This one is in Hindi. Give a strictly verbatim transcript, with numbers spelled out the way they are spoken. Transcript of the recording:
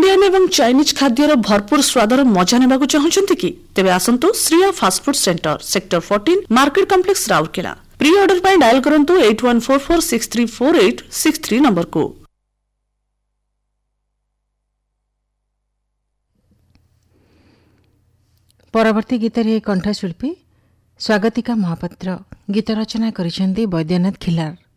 इंडियन एवं चाइनीज खाद्यर भरपूर स्वादर मजा नेबाकु चाहुचंती कि तेबे आसंतु Shriya fast food centre sector चौदह market complex Rourkela. Pre order पर डायल करंतु आठ एक चार चार छह तीन चार आठ छह तीन नंबर को। परवर्ती गीत रे कंठशिल्पी स्वागतिका महापात्र गीत रचना करिसेंती वैद्यनाथ खिलार।